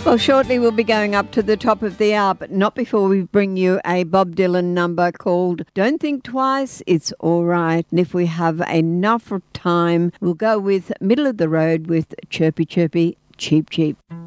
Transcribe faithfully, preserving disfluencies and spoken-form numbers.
Well, shortly we'll be going up to the top of the hour, but not before we bring you a Bob Dylan number called Don't Think Twice, It's All Right. And if we have enough time, we'll go with Middle of the Road with Chirpy Chirpy Cheep Cheep.